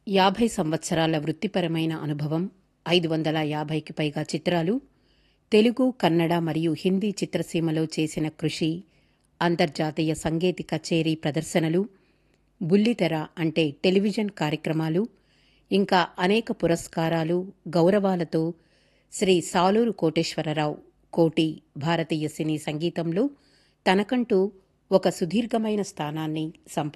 50 సంవత్సరాల వృత్తిపరమైన అనుభవం, 550కి పైగా చిత్రాలు, తెలుగు, కన్నడ మరియు హిందీ చిత్రసీమలో చేసిన కృషి, అంతర్జాతీయ సంగీత కచేరీ ప్రదర్శనలు, బుల్లితెర అంటే టెలివిజన్ కార్యక్రమాలు, ఇంకా అనేక పురస్కారాలు, గౌరవాలతో శ్రీ సాలూరు కోటేశ్వరరావు కోటి భారతీయ సినీ సంగీతంలో తనకంటూ ఒక సుదీర్ఘమైన స్థానాన్ని